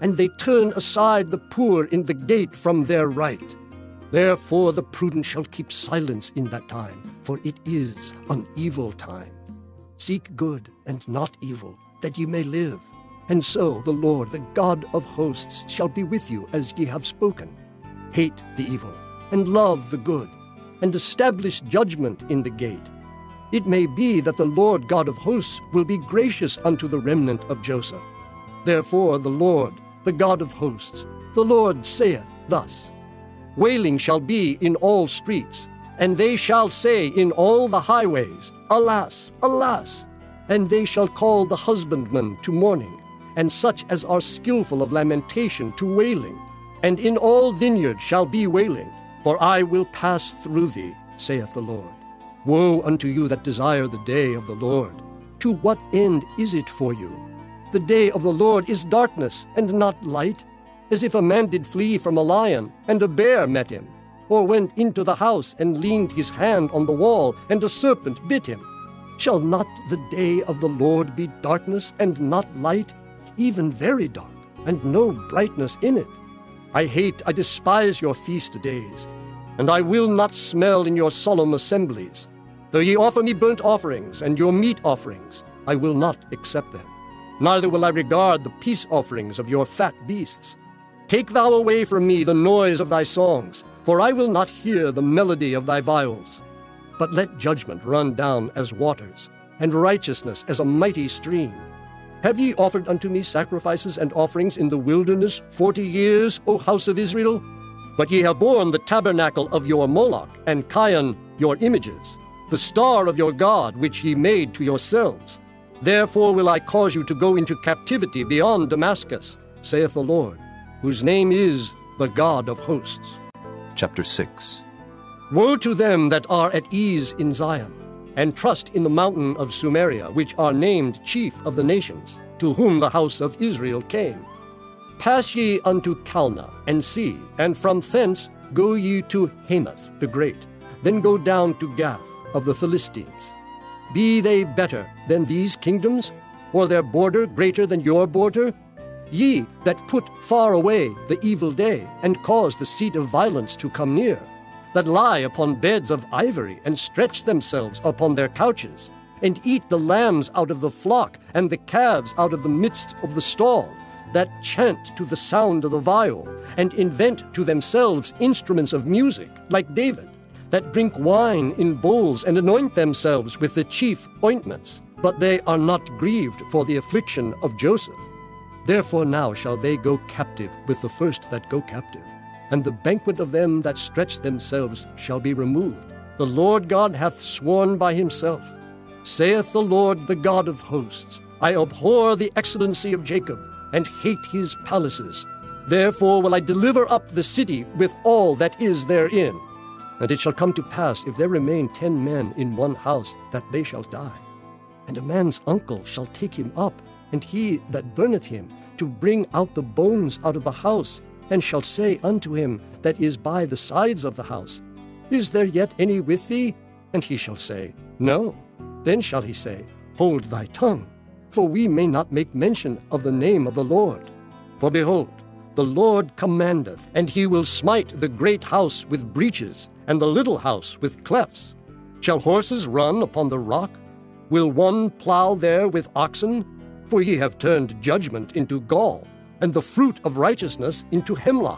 and they turn aside the poor in the gate from their right. Therefore the prudent shall keep silence in that time, for it is an evil time. Seek good and not evil, that ye may live. And so the Lord, the God of hosts, shall be with you as ye have spoken. Hate the evil, and love the good, and establish judgment in the gate. It may be that the Lord God of hosts will be gracious unto the remnant of Joseph. Therefore the Lord, the God of hosts, the Lord saith thus, Wailing shall be in all streets, and they shall say in all the highways, Alas, alas! And they shall call the husbandman to mourning, and such as are skillful of lamentation to wailing. And in all vineyards shall be wailing, for I will pass through thee, saith the Lord. Woe unto you that desire the day of the Lord! To what end is it for you? The day of the Lord is darkness, and not light, as if a man did flee from a lion, and a bear met him, or went into the house, and leaned his hand on the wall, and a serpent bit him. Shall not the day of the Lord be darkness, and not light, even very dark, and no brightness in it? I despise your feast days, and I will not smell in your solemn assemblies. Though ye offer me burnt offerings, and your meat offerings, I will not accept them. Neither will I regard the peace offerings of your fat beasts. Take thou away from me the noise of thy songs, for I will not hear the melody of thy viols. But let judgment run down as waters, and righteousness as a mighty stream. Have ye offered unto me sacrifices and offerings in the wilderness 40 years, O house of Israel? But ye have borne the tabernacle of your Moloch, and Chion your images, the star of your God which ye made to yourselves. Therefore will I cause you to go into captivity beyond Damascus, saith the Lord, whose name is the God of hosts. Chapter 6. Woe to them that are at ease in Zion, and trust in the mountain of Sumeria, which are named chief of the nations, to whom the house of Israel came. Pass ye unto Calneh, and see, and from thence go ye to Hamath the great, then go down to Gath of the Philistines. Be they better than these kingdoms, or their border greater than your border? Ye that put far away the evil day, and cause the seat of violence to come near, that lie upon beds of ivory, and stretch themselves upon their couches, and eat the lambs out of the flock, and the calves out of the midst of the stall, that chant to the sound of the viol, and invent to themselves instruments of music, like David, that drink wine in bowls, and anoint themselves with the chief ointments, but they are not grieved for the affliction of Joseph. Therefore now shall they go captive with the first that go captive, and the banquet of them that stretch themselves shall be removed. The Lord God hath sworn by himself, saith the Lord, the God of hosts, I abhor the excellency of Jacob, and hate his palaces. Therefore will I deliver up the city with all that is therein. And it shall come to pass, if there remain 10 men in one house, that they shall die. And a man's uncle shall take him up, and he that burneth him, to bring out the bones out of the house, and shall say unto him that is by the sides of the house, Is there yet any with thee? And he shall say, No. Then shall he say, Hold thy tongue, for we may not make mention of the name of the Lord. For behold, the Lord commandeth, and he will smite the great house with breaches, and the little house with clefts. Shall horses run upon the rock? Will one plow there with oxen? For ye have turned judgment into gall, and the fruit of righteousness into hemlock.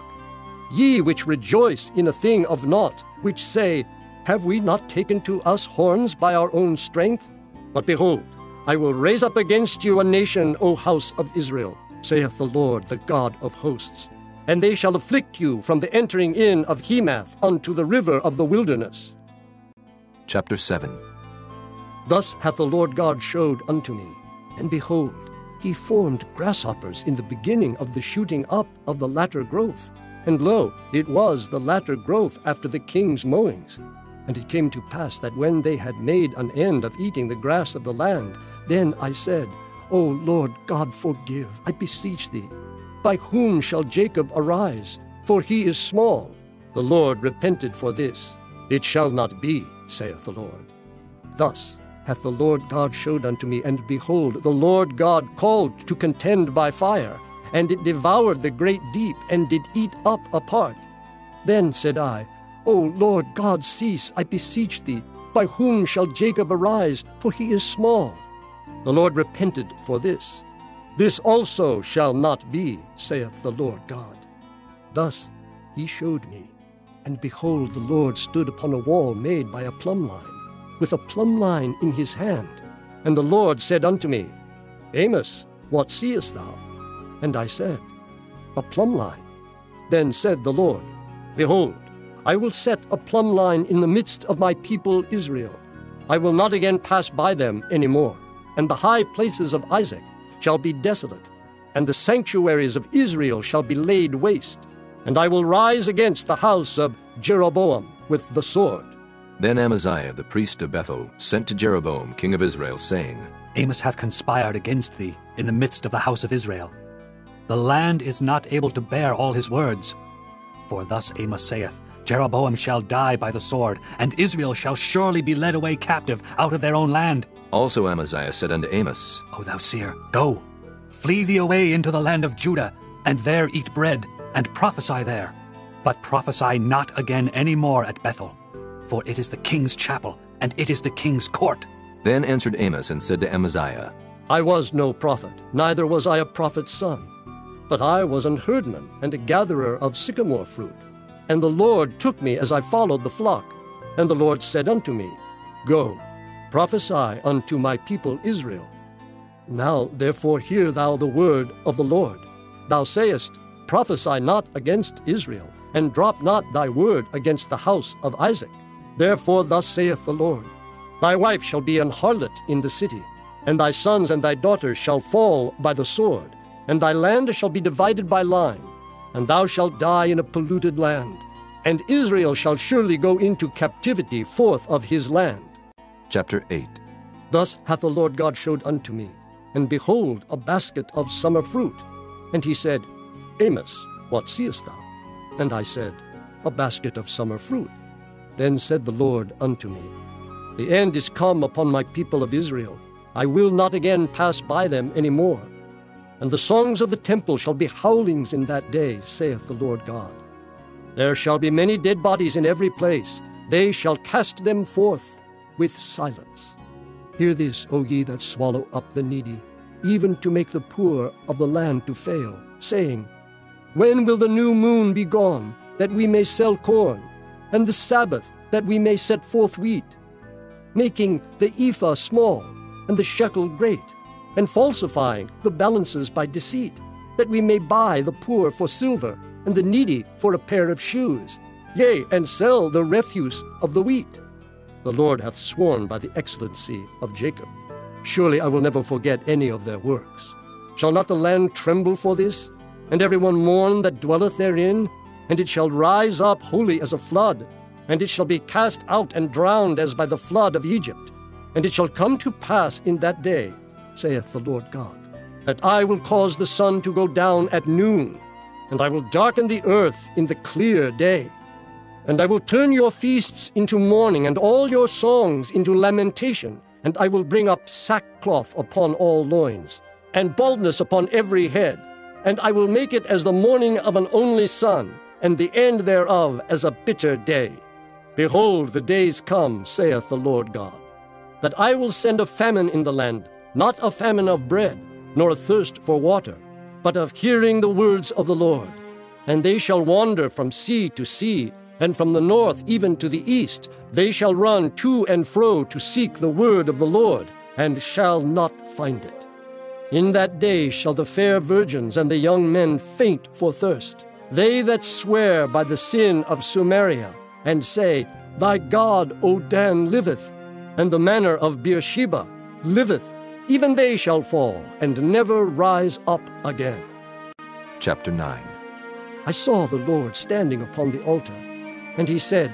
Ye which rejoice in a thing of naught, which say, Have we not taken to us horns by our own strength? But behold, I will raise up against you a nation, O house of Israel, saith the Lord, the God of hosts. And they shall afflict you from the entering in of Hemath unto the river of the wilderness. Chapter 7. Thus hath the Lord God showed unto me, and behold, he formed grasshoppers in the beginning of the shooting up of the latter growth. And lo, it was the latter growth after the king's mowings. And it came to pass that when they had made an end of eating the grass of the land, then I said, O Lord God, forgive, I beseech thee. By whom shall Jacob arise? For he is small. The Lord repented for this. It shall not be, saith the Lord. Thus hath the Lord God showed unto me, and behold, the Lord God called to contend by fire, and it devoured the great deep, and did eat up a part. Then said I, O Lord God, cease, I beseech thee. By whom shall Jacob arise? For he is small. The Lord repented for this. This also shall not be, saith the Lord God. Thus he showed me, and behold, the Lord stood upon a wall made by a plumb line, with a plumb line in his hand. And the Lord said unto me, Amos, what seest thou? And I said, A plumb line. Then said the Lord, Behold, I will set a plumb line in the midst of my people Israel. I will not again pass by them any more. And the high places of Isaac shall be desolate, and the sanctuaries of Israel shall be laid waste. And I will rise against the house of Jeroboam with the sword. Then Amaziah the priest of Bethel sent to Jeroboam king of Israel, saying, Amos hath conspired against thee in the midst of the house of Israel. The land is not able to bear all his words. For thus Amos saith, Jeroboam shall die by the sword, and Israel shall surely be led away captive out of their own land. Also Amaziah said unto Amos, O thou seer, go, flee thee away into the land of Judah, and there eat bread, and prophesy there. But prophesy not again any more at Bethel, for it is the king's chapel, and it is the king's court. Then answered Amos and said to Amaziah, I was no prophet, neither was I a prophet's son. But I was an herdman and a gatherer of sycamore fruit. And the Lord took me as I followed the flock. And the Lord said unto me, Go, prophesy unto my people Israel. Now therefore hear thou the word of the Lord. Thou sayest, Prophesy not against Israel, and drop not thy word against the house of Isaac. Therefore thus saith the Lord, Thy wife shall be an harlot in the city, and thy sons and thy daughters shall fall by the sword, and thy land shall be divided by line, and thou shalt die in a polluted land. And Israel shall surely go into captivity forth of his land. Chapter 8. Thus hath the Lord God showed unto me, and behold, a basket of summer fruit. And he said, Amos, what seest thou? And I said, A basket of summer fruit. Then said the Lord unto me, The end is come upon my people of Israel. I will not again pass by them any more. And the songs of the temple shall be howlings in that day, saith the Lord God. There shall be many dead bodies in every place. They shall cast them forth with silence. Hear this, O ye that swallow up the needy, even to make the poor of the land to fail, saying, When will the new moon be gone, that we may sell corn, and the Sabbath, that we may set forth wheat, making the ephah small, and the shekel great, and falsifying the balances by deceit, that we may buy the poor for silver, and the needy for a pair of shoes, yea, and sell the refuse of the wheat. The Lord hath sworn by the excellency of Jacob. Surely I will never forget any of their works. Shall not the land tremble for this, and every one mourn that dwelleth therein? And it shall rise up wholly as a flood, and it shall be cast out and drowned as by the flood of Egypt. And it shall come to pass in that day, saith the Lord God, that I will cause the sun to go down at noon, and I will darken the earth in the clear day. And I will turn your feasts into mourning, and all your songs into lamentation, and I will bring up sackcloth upon all loins, and baldness upon every head. And I will make it as the mourning of an only son, and the end thereof as a bitter day. Behold, the days come, saith the Lord God, that I will send a famine in the land, not a famine of bread, nor a thirst for water, but of hearing the words of the Lord. And they shall wander from sea to sea, and from the north even to the east. They shall run to and fro to seek the word of the Lord, and shall not find it. In that day shall the fair virgins and the young men faint for thirst, they that swear by the sin of Samaria, and say, Thy God, O Dan, liveth, and the manor of Beersheba liveth. Even they shall fall, and never rise up again. Chapter 9. I saw the Lord standing upon the altar, and he said,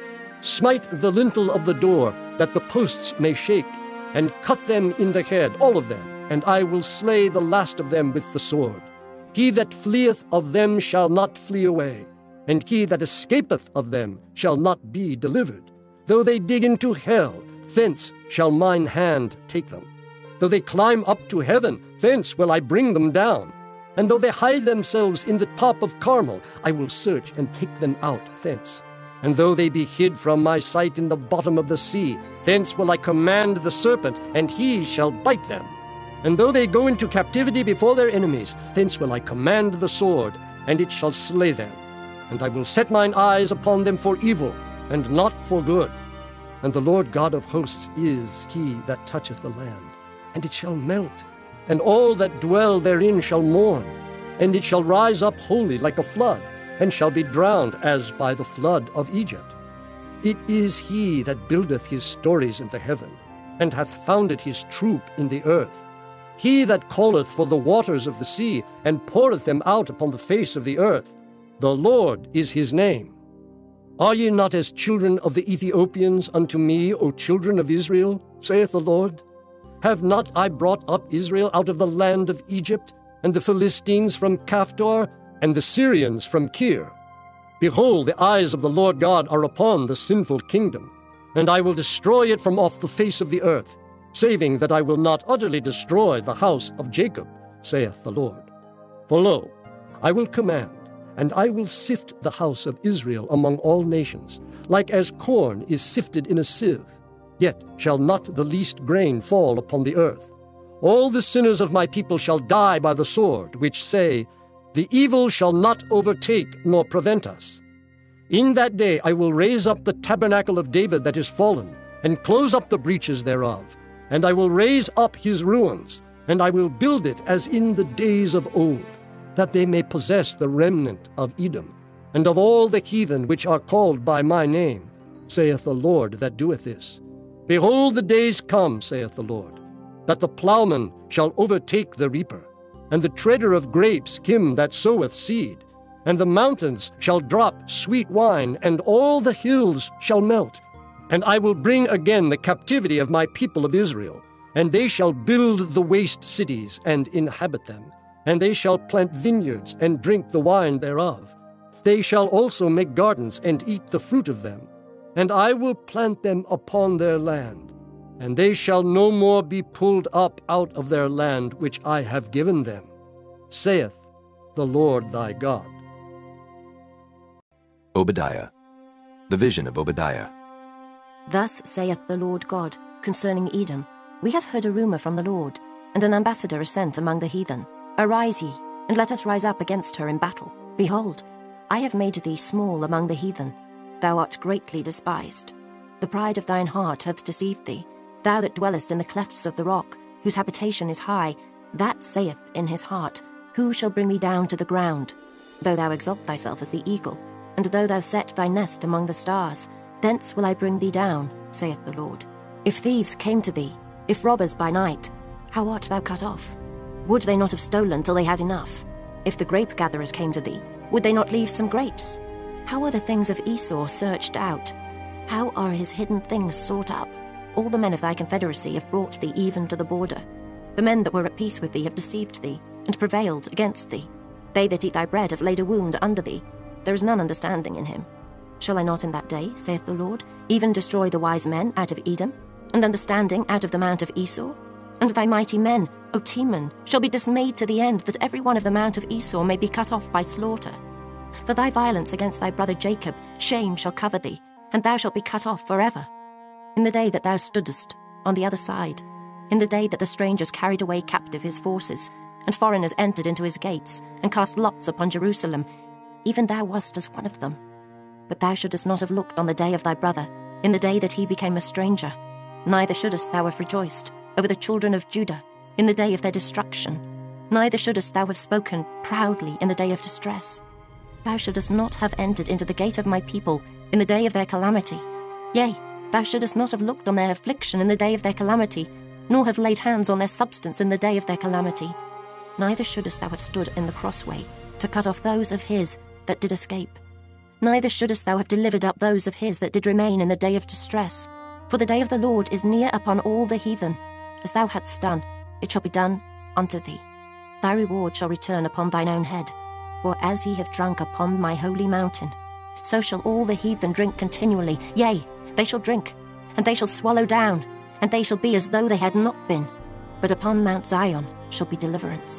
Smite the lintel of the door, that the posts may shake, and cut them in the head, all of them, and I will slay the last of them with the sword. He that fleeth of them shall not flee away, and he that escapeth of them shall not be delivered. Though they dig into hell, thence shall mine hand take them. Though they climb up to heaven, thence will I bring them down. And though they hide themselves in the top of Carmel, I will search and take them out thence. And though they be hid from my sight in the bottom of the sea, thence will I command the serpent, and he shall bite them. And though they go into captivity before their enemies, thence will I command the sword, and it shall slay them. And I will set mine eyes upon them for evil, and not for good. And the Lord God of hosts is he that toucheth the land, and it shall melt, and all that dwell therein shall mourn, and it shall rise up wholly like a flood, and shall be drowned as by the flood of Egypt. It is he that buildeth his stories in the heaven, and hath founded his troop in the earth. He that calleth for the waters of the sea, and poureth them out upon the face of the earth. The Lord is his name. Are ye not as children of the Ethiopians unto me, O children of Israel, saith the Lord? Have not I brought up Israel out of the land of Egypt, and the Philistines from Caphtor, and the Syrians from Kir? Behold, the eyes of the Lord God are upon the sinful kingdom, and I will destroy it from off the face of the earth, saving that I will not utterly destroy the house of Jacob, saith the Lord. For lo, I will command, and I will sift the house of Israel among all nations, like as corn is sifted in a sieve. Yet shall not the least grain fall upon the earth. All the sinners of my people shall die by the sword, which say, The evil shall not overtake nor prevent us. In that day I will raise up the tabernacle of David that is fallen, and close up the breaches thereof. And I will raise up his ruins, and I will build it as in the days of old, that they may possess the remnant of Edom, and of all the heathen which are called by my name, saith the Lord that doeth this. Behold, the days come, saith the Lord, that the plowman shall overtake the reaper, and the treader of grapes him that soweth seed. And the mountains shall drop sweet wine, and all the hills shall melt. And I will bring again the captivity of my people of Israel, and they shall build the waste cities and inhabit them. And they shall plant vineyards and drink the wine thereof. They shall also make gardens and eat the fruit of them. And I will plant them upon their land, and they shall no more be pulled up out of their land which I have given them, saith the Lord thy God. Obadiah. The vision of Obadiah. Thus saith the Lord God concerning Edom, We have heard a rumor from the Lord, and an ambassador is sent among the heathen. Arise ye, and let us rise up against her in battle. Behold, I have made thee small among the heathen. Thou art greatly despised. The pride of thine heart hath deceived thee. Thou that dwellest in the clefts of the rock, whose habitation is high, that saith in his heart, Who shall bring me down to the ground? Though thou exalt thyself as the eagle, and though thou set thy nest among the stars, thence will I bring thee down, saith the Lord. If thieves came to thee, if robbers by night, how art thou cut off? Would they not have stolen till they had enough? If the grape-gatherers came to thee, would they not leave some grapes? How are the things of Esau searched out? How are his hidden things sought up? All the men of thy confederacy have brought thee even to the border. The men that were at peace with thee have deceived thee, and prevailed against thee. They that eat thy bread have laid a wound under thee. There is none understanding in him. Shall I not in that day, saith the Lord, even destroy the wise men out of Edom, and understanding out of the mount of Esau? And thy mighty men, O Teman, shall be dismayed to the end, that every one of the mount of Esau may be cut off by slaughter. For thy violence against thy brother Jacob, shame shall cover thee, and thou shalt be cut off forever. In the day that thou stoodest on the other side, in the day that the strangers carried away captive his forces, and foreigners entered into his gates, and cast lots upon Jerusalem, even thou wast as one of them. But thou shouldest not have looked on the day of thy brother, in the day that he became a stranger, neither shouldest thou have rejoiced over the children of Judah in the day of their destruction, neither shouldest thou have spoken proudly in the day of distress. Thou shouldest not have entered into the gate of my people in the day of their calamity. Yea, thou shouldest not have looked on their affliction in the day of their calamity, nor have laid hands on their substance in the day of their calamity. Neither shouldest thou have stood in the crossway to cut off those of his that did escape. Neither shouldest thou have delivered up those of his that did remain in the day of distress. For the day of the Lord is near upon all the heathen. As thou hadst done, it shall be done unto thee. Thy reward shall return upon thine own head. For as ye have drunk upon my holy mountain, so shall all the heathen drink continually. Yea, they shall drink, and they shall swallow down, and they shall be as though they had not been. But upon Mount Zion shall be deliverance,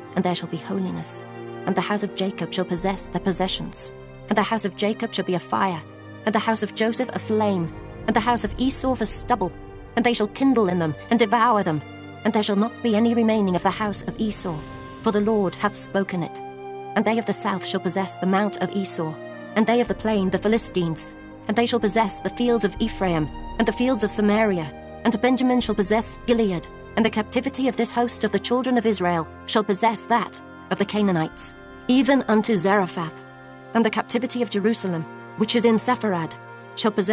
and there shall be holiness. And the house of Jacob shall possess their possessions. And the house of Jacob shall be a fire, and the house of Joseph a flame, and the house of Esau for stubble. And they shall kindle in them, and devour them. And there shall not be any remaining of the house of Esau, for the Lord hath spoken it. And they of the south shall possess the mount of Esau, and they of the plain the Philistines. And they shall possess the fields of Ephraim, and the fields of Samaria. And Benjamin shall possess Gilead, and the captivity of this host of the children of Israel shall possess that of the Canaanites, even unto Zarephath. And the captivity of Jerusalem, which is in Sepharad, shall possess